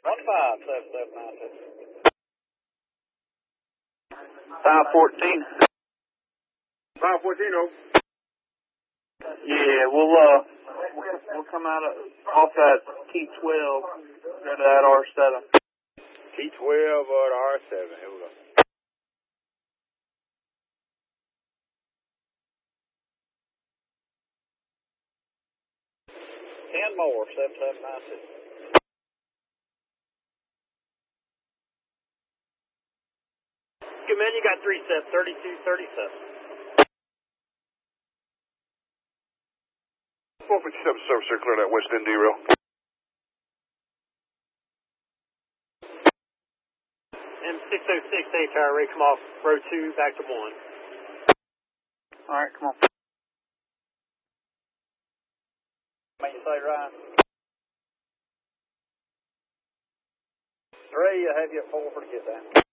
157796. 514. 514, oh. Yeah, we'll come out off that T12, go to that R7. T12 or the R7. Here we go. Ten more, 7796. Good man, you got 3 sets, 3237. 457 service circular that West End derail. M606 HR ready, come off row 2, back to 1. Alright, come on. Main side, Ryan. 3, I have you at 4, forget that.